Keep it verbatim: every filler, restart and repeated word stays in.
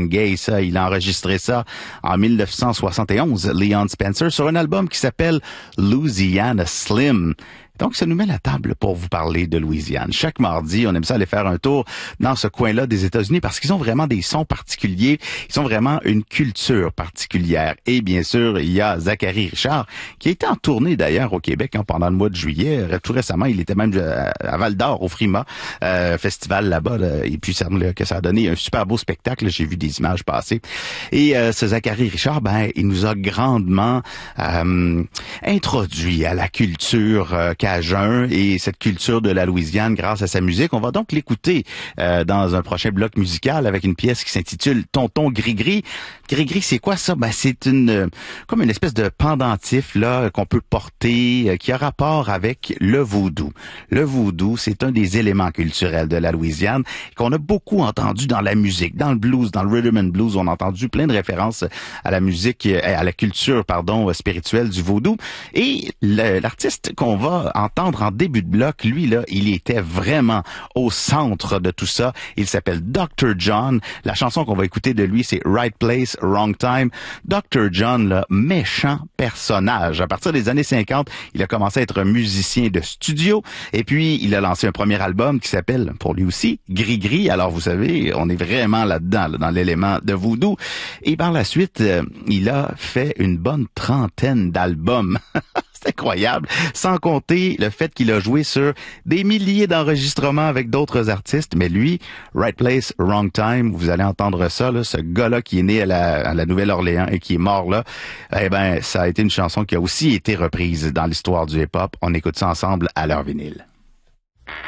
Marvin Gaye. Ça, il a enregistré ça en mille neuf cent soixante et onze, Leon Spencer, sur un album qui s'appelle Louisiana Slim. Donc, ça nous met la table pour vous parler de Louisiane. Chaque mardi, on aime ça aller faire un tour dans ce coin-là des États-Unis parce qu'ils ont vraiment des sons particuliers. Ils ont vraiment une culture particulière. Et bien sûr, il y a Zachary Richard, qui a été en tournée d'ailleurs au Québec hein, pendant le mois de juillet. Tout récemment, il était même à Val-d'Or, au Frima, euh, festival là-bas. Là, et puis, ça, que ça a donné un super beau spectacle. J'ai vu des images passer. Et euh, ce Zachary Richard, ben, il nous a grandement euh, introduit à la culture euh, Cajun et cette culture de la Louisiane grâce à sa musique. On va donc l'écouter euh, dans un prochain bloc musical avec une pièce qui s'intitule Tonton Gris-Gris. Gris-Gris, c'est quoi ça? Ben, c'est une euh, comme une espèce de pendentif là qu'on peut porter euh, qui a rapport avec le vaudou. Le vaudou, c'est un des éléments culturels de la Louisiane qu'on a beaucoup entendu dans la musique, dans le blues, dans le rhythm and blues. On a entendu plein de références à la musique, à la culture, pardon, spirituelle du vaudou. Et le, l'artiste qu'on va entendre en début de bloc, lui, là, il était vraiment au centre de tout ça. Il s'appelle docteur John. La chanson qu'on va écouter de lui, c'est Right Place, Wrong Time. docteur John, là, méchant personnage. À partir des années cinquante, il a commencé à être un musicien de studio et puis il a lancé un premier album qui s'appelle, pour lui aussi, Gris-Gris. Alors, vous savez, on est vraiment là-dedans, là, dans l'élément de voodoo. Et par la suite, euh, il a fait une bonne trentaine d'albums. C'est incroyable, sans compter le fait qu'il a joué sur des milliers d'enregistrements avec d'autres artistes. Mais lui, Right Place, Wrong Time, vous allez entendre ça, là, ce gars-là qui est né à la, à la Nouvelle-Orléans et qui est mort là, eh ben, ça a été une chanson qui a aussi été reprise dans l'histoire du hip-hop. On écoute ça ensemble à l'heure vinyle.